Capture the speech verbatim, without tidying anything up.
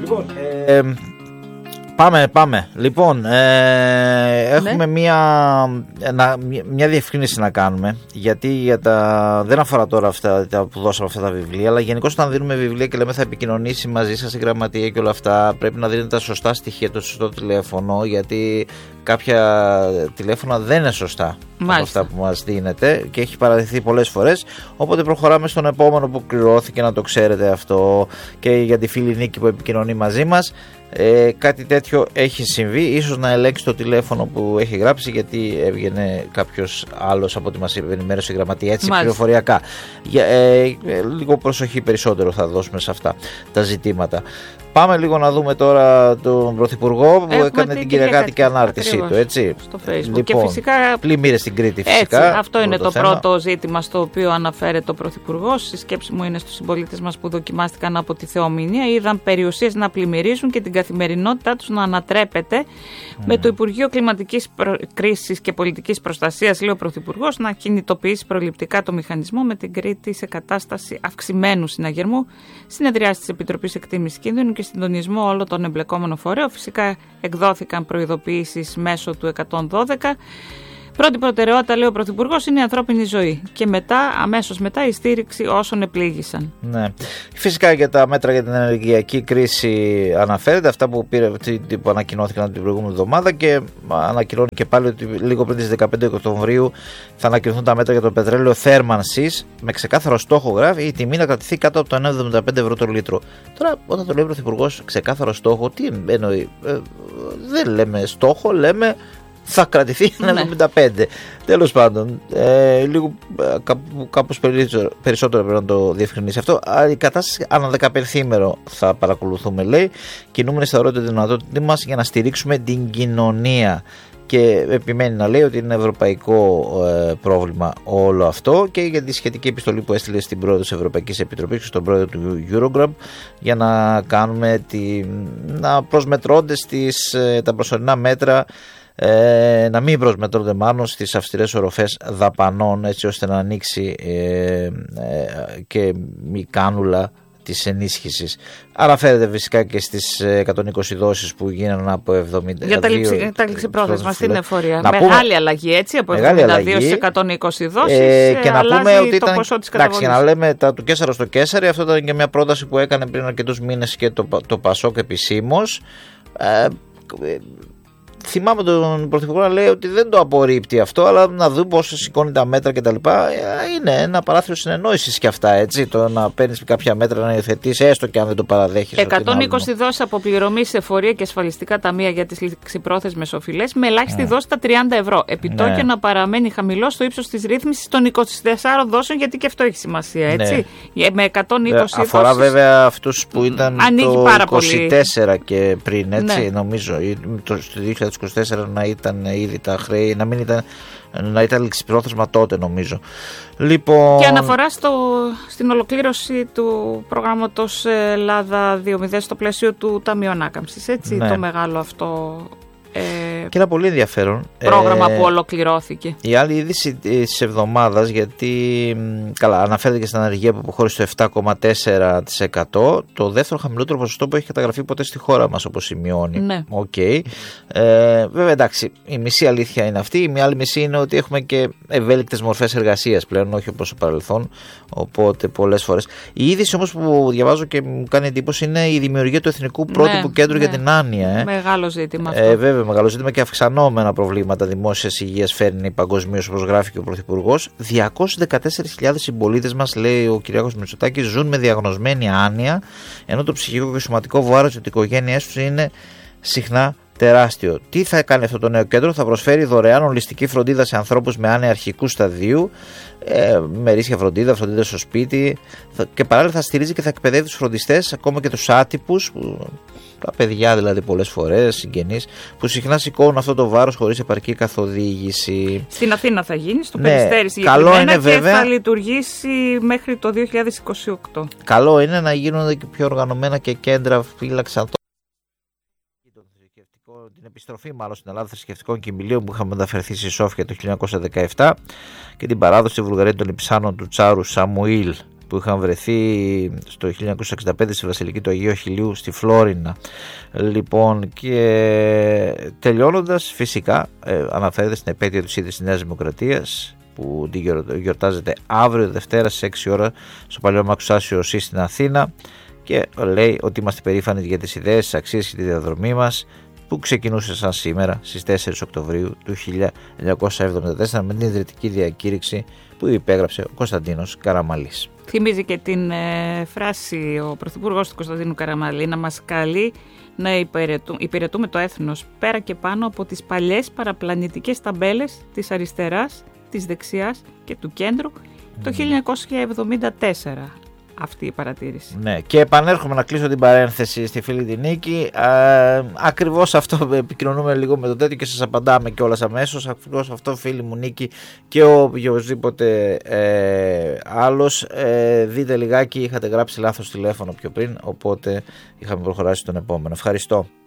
Λοιπόν, ε, πάμε, πάμε. Λοιπόν, ε, έχουμε ναι. μια, ένα, μια διευκρίνηση να κάνουμε. Γιατί για τα, δεν αφορά τώρα αυτά τα που δώσαμε αυτά τα βιβλία, αλλά γενικώς όταν δίνουμε βιβλία και λέμε θα επικοινωνήσει μαζί σας η γραμματεία και όλα αυτά, πρέπει να δίνετε τα σωστά στοιχεία, το σωστό τηλέφωνο, γιατί κάποια τηλέφωνα δεν είναι σωστά από αυτά που μας δίνετε και έχει παραδειχθεί πολλές φορές. Οπότε προχωράμε στον επόμενο που κληρώθηκε, να το ξέρετε αυτό, και για τη φίλη Νίκη που επικοινωνεί μαζί μας. Ε, κάτι τέτοιο έχει συμβεί. Ίσως να ελέγξει το τηλέφωνο που έχει γράψει, γιατί έβγαινε κάποιος άλλος από ό,τι μας ενημέρωσε η γραμματεία, έτσι πληροφοριακά. Ε, ε, λίγο προσοχή περισσότερο θα δώσουμε σε αυτά τα ζητήματα. Πάμε λίγο να δούμε τώρα τον Πρωθυπουργό που Έχουμε έκανε την Κυριακάτικη ανάρτησή του, έτσι. Στο Facebook. Λοιπόν, και φυσικά, πλημμύρες στην Κρήτη, φυσικά. Έτσι, αυτό είναι το, το πρώτο ζήτημα στο οποίο αναφέρεται ο Πρωθυπουργός. Η σκέψη μου είναι στους συμπολίτες μας που δοκιμάστηκαν από τη θεομηνία. Είδαν περιουσίες να πλημμυρίζουν και την καθημερινότητά τους να ανατρέπεται. Mm. Με το Υπουργείο Κλιματικής Προ... Κρίσης και Πολιτικής Προστασίας, λέει ο Πρωθυπουργός, να κινητοποιήσει προληπτικά το μηχανισμό με την Κρήτη σε κατάσταση αυξημένου συναγερμού. Συνεδριάσεις της Επιτροπής Εκτίμησης Κίνδυνου και συντονισμό όλων των εμπλεκόμενων φορέων. Φυσικά εκδόθηκαν προειδοποιήσεις μέσω του εκατόν δώδεκα. Πρώτη προτεραιότητα, λέει ο Πρωθυπουργός, είναι η ανθρώπινη ζωή. Και μετά, αμέσως μετά, η στήριξη όσων επλήγησαν. Ναι. Φυσικά για τα μέτρα για την ενεργειακή κρίση αναφέρεται, αυτά που, πήρε, που ανακοινώθηκαν την προηγούμενη εβδομάδα, και ανακοινώνει και πάλι ότι λίγο πριν τις δεκαπέντε Οκτωβρίου θα ανακοινωθούν τα μέτρα για το πετρέλαιο θέρμανσης, με ξεκάθαρο στόχο, γράφει, η τιμή να κρατηθεί κάτω από το ένα κόμμα εβδομήντα πέντε ευρώ το λίτρο. Τώρα, όταν το λέει ο Πρωθυπουργός ξεκάθαρο στόχο, τι εννοεί? Ε, δεν λέμε στόχο, λέμε θα κρατηθεί ένα κόμμα εβδομήντα πέντε. Ναι. Τέλος πάντων, ε, λίγο κάπου, κάπως περισσότερο πρέπει να το διευκρινίσει αυτό. Η κατάσταση ανά δεκαπενθήμερο θα παρακολουθούμε, λέει. Κινούμενοι στα όρια τη δυνατότητά μας για να στηρίξουμε την κοινωνία. Και επιμένει να λέει ότι είναι ευρωπαϊκό ε, πρόβλημα όλο αυτό, και για τη σχετική επιστολή που έστειλε στην πρόεδρο της Ευρωπαϊκής Επιτροπής και στον πρόεδρο του Eurogroup, για να κάνουμε τη, να προσμετρώνται στις, ε, τα προσωρινά μέτρα, Ε, να μην προσμετρώνται μάλλον στις αυστηρές οροφές δαπανών, έτσι ώστε να ανοίξει ε, ε, και η κάνουλα της ενίσχυσης. Αναφέρεται φυσικά και στις εκατόν είκοσι δόσεις που γίνανε από εβδομήντα. Για τα, ληψη, τα ληξιπρόθεσμα στην εφορία. Μεγάλη πούμε, αλλαγή, έτσι, από εβδομήντα δύο στις εκατόν είκοσι δόσεις. Ε, και να πούμε ότι το ήταν, ποσό της καταβολής. Εντάξει, να λέμε τα του Κέσσαρο στο Κέσσαρι, αυτό ήταν και μια πρόταση που έκανε πριν αρκετούς μήνες και το, το Πασόκ επισήμως. Ε, Θυμάμαι τον Πρωθυπουργό να λέει ότι δεν το απορρίπτει αυτό, αλλά να δούμε πώς σηκώνει τα μέτρα κτλ. Είναι ένα παράθυρο συνεννόησης και αυτά, έτσι. Το να παίρνεις κάποια μέτρα να υιοθετείς, έστω και αν δεν το παραδέχεις. εκατόν είκοσι δόσεις αποπληρωμή σε εφορία και ασφαλιστικά ταμεία για τις ληξιπρόθεσμες οφειλές, με ελάχιστη yeah. δόση τα τριάντα ευρώ. Επιτόκιο yeah. να παραμένει χαμηλό στο ύψος της ρύθμισης των είκοσι τεσσάρων δώσεων, γιατί και αυτό έχει σημασία, έτσι. Yeah. Με εκατόν είκοσι αφορά δόσεις, βέβαια αυτούς που ήταν το είκοσι τέσσερα και πριν, έτσι, ναι. νομίζω. Το δύο χιλιάδες είκοσι τέσσερα να ήταν ήδη τα χρέη, να μην ήταν, να ήταν ληξιπρόθεσμα τότε, νομίζω. Λοιπόν... Και αναφορά στο, στην ολοκλήρωση του προγράμματος Ελλάδα δύο μηδέν στο πλαίσιο του Ταμείου Ανάκαμψης, έτσι, ναι. Το μεγάλο αυτό ε, και ένα πολύ ενδιαφέρον πρόγραμμα ε, που ολοκληρώθηκε. Η άλλη είδηση της εβδομάδας, γιατί καλά αναφέρεται και στην ανεργία που αποχώρησε το επτά κόμμα τέσσερα τοις εκατό, το δεύτερο χαμηλότερο ποσοστό που έχει καταγραφεί ποτέ στη χώρα μας, όπως σημειώνει. Ναι. Okay. Ε, βέβαια, εντάξει, η μισή αλήθεια είναι αυτή, η μία άλλη μισή είναι ότι έχουμε και ευέλικτες μορφές εργασίας πλέον, όχι όπως στο παρελθόν, οπότε πολλές φορές. Η είδηση όμως που διαβάζω και μου κάνει εντύπωση είναι η δημιουργία του Εθνικού Πρότυπου ναι, Κέντρου ναι. για την Άνοια. Ε. Μεγάλο ζήτημα αυτό. Ε, βέβαια, μεγάλο ζήτημα και αυξανόμενα προβλήματα δημόσιας υγείας φέρνει παγκοσμίως, όπως γράφει και ο Πρωθυπουργός. διακόσιες δεκατέσσερις χιλιάδες συμπολίτες μας, λέει ο Κυριάκος Μητσοτάκης, ζουν με διαγνωσμένη άνοια, ενώ το ψυχικό και σωματικό βάρος της οικογένειάς τους είναι συχνά τεράστιο. Τι θα κάνει αυτό το νέο κέντρο? Θα προσφέρει δωρεάν ολιστική φροντίδα σε ανθρώπους με άνοια αρχικού σταδίου, ε, μερίσια φροντίδα, φροντίδα στο σπίτι, θα, και παράλληλα θα στηρίζει και θα εκπαιδεύει τους φροντιστές, ακόμα και τους άτυπους, που, τα παιδιά δηλαδή πολλές φορές, συγγενείς, που συχνά σηκώνουν αυτό το βάρος χωρίς επαρκή καθοδήγηση. Στην Αθήνα θα γίνει, στο ναι, Περιστέρι συγκεκριμένα, καλό είναι, και βέβαια, θα λειτουργήσει μέχρι το δύο χιλιάδες είκοσι οκτώ. Καλό είναι να γίνονται και πιο οργανωμένα και κέντρα φύλαξης ανθρώπων. Την επιστροφή μάλλον στην Ελλάδα θρησκευτικών κοιμηλίων που είχαμε μεταφερθεί στη Σόφια το χίλια εννιακόσια δεκαεπτά και την παράδοση στη Βουλγαρία των Υψάνων του Τσάρου Σαμουήλ που είχαν βρεθεί στο χίλια εννιακόσια εξήντα πέντε στη Βασιλική του Αγίου Αχιλλείου στη Φλόρινα. Λοιπόν, και τελειώνοντας, φυσικά ε, αναφέρεται στην επέτειο της ίδρυσης της Νέας Δημοκρατίας, που γιορτάζεται αύριο Δευτέρα στις έξι ώρα στο παλιό Μαξουσάσιο Οσί στην Αθήνα, και λέει ότι είμαστε περήφανοι για τις ιδέες, τις αξίες και τη διαδρομή μας, που ξεκινούσε σαν σήμερα στις τέσσερις Οκτωβρίου του χίλια εννιακόσια εβδομήντα τέσσερα με την ιδρυτική διακήρυξη που υπέγραψε ο Κωνσταντίνος Καραμαλής. Θυμίζει και την ε, φράση ο Πρωθυπουργός του Κωνσταντίνου Καραμαλή να μας καλεί να υπηρετούμε, υπηρετούμε το έθνος πέρα και πάνω από τις παλιές παραπλανητικές ταμπέλες της αριστεράς, της δεξιάς και του κέντρου mm. το χίλια εννιακόσια εβδομήντα τέσσερα. Αυτή η παρατήρηση. Ναι, και επανέρχομαι να κλείσω την παρένθεση στη φίλη την Νίκη. Ε, ακριβώς αυτό, επικοινωνούμε λίγο με το τέτοιο και σας απαντάμε κιόλας αμέσως. Ακριβώς αυτό, φίλη μου Νίκη, και ο οποιοσδήποτε ε, άλλος. Ε, δείτε λιγάκι, είχατε γράψει λάθος τηλέφωνο πιο πριν, οπότε είχαμε προχωράσει στον επόμενο. Ευχαριστώ.